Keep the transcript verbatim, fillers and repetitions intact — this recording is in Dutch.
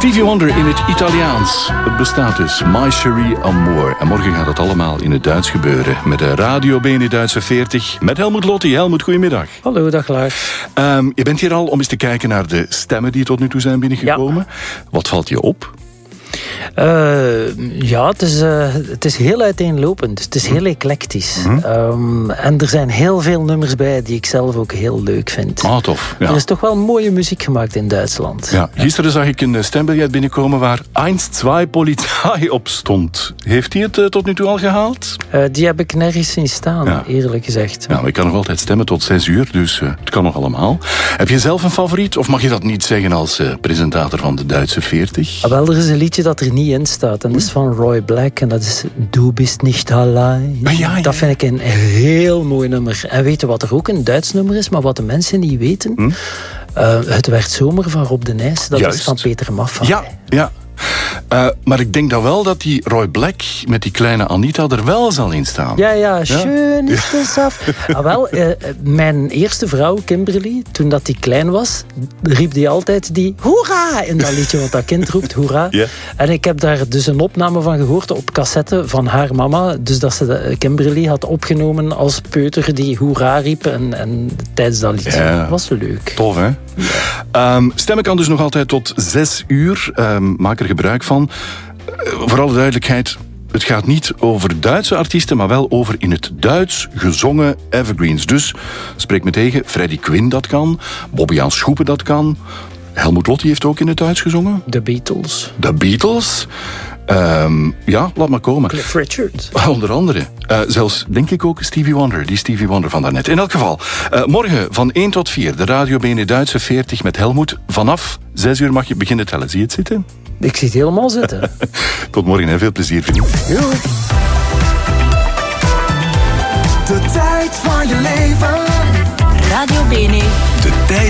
Stevie Wonder in het Italiaans. Het bestaat dus. My Chérie Amour. En morgen gaat het allemaal in het Duits gebeuren. Met de Radio B N E Duitse veertig. Met Helmut Lotti. Helmut, goedemiddag. Hallo, dag Lars. Um, je bent hier al om eens te kijken naar de stemmen die tot nu toe zijn binnengekomen. Ja. Wat valt je op? Uh, ja, het is, uh, het is heel uiteenlopend. Het is heel eclectisch. Mm-hmm. Um, en er zijn heel veel nummers bij die ik zelf ook heel leuk vind. Ah, tof. Ja. Er is toch wel mooie muziek gemaakt in Duitsland. Ja, gisteren zag ik een stembiljet binnenkomen waar één twee Polizei op stond. Heeft hij het uh, tot nu toe al gehaald? Uh, die heb ik nergens zien staan, ja. eerlijk gezegd. Ja, maar ik kan nog altijd stemmen tot zes uur, dus uh, het kan nog allemaal. Heb je zelf een favoriet? Of mag je dat niet zeggen als uh, presentator van de Duitse veertig? Ah, wel, er is een liedje dat er niet in staat. En dat is van Roy Black. En dat is Du bist nicht allein. Ah, ja, ja. Dat vind ik een heel mooi nummer. En weet je wat er ook een Duits nummer is, maar wat de mensen niet weten? Hm? Uh, het werd zomer van Rob de Nijs. Dat Juist. is van Peter Maffay. Ja, ja. Uh, maar ik denk dan wel dat die Roy Black met die kleine Anita er wel zal in staan. Ja, ja, schön is het af. Ah, wel, uh, mijn eerste vrouw, Kimberly, toen dat die klein was, riep die altijd die hoera in dat liedje, want dat kind roept hoera. Ja. En ik heb daar dus een opname van gehoord op cassette van haar mama, dus dat ze de, Kimberly had opgenomen als peuter die hoera riep en, en tijdens dat liedje. Ja. Dat was leuk. Tof, hè? Ja. Um, stemmen kan dus nog altijd tot zes uur. Um, maak er gebruik van. Uh, voor alle duidelijkheid, het gaat niet over Duitse artiesten, maar wel over in het Duits gezongen evergreens. Dus, spreek me tegen, Freddie Quinn dat kan, Bobby-Aan Schoepen dat kan. Helmut Lotti heeft ook in het Duits gezongen. De Beatles. De Beatles. Um, ja, laat maar komen. Cliff Richard. Onder andere. Uh, zelfs, denk ik ook, Stevie Wonder. Die Stevie Wonder van daarnet. In elk geval, uh, morgen van één tot vier. De Radio B N E Duitse veertig met Helmut. Vanaf zes uur mag je beginnen tellen. Zie je het zitten? Ik zie het helemaal zitten. Tot morgen en veel plezier. Jo. De tijd van je leven. Radio B N E. De tijd.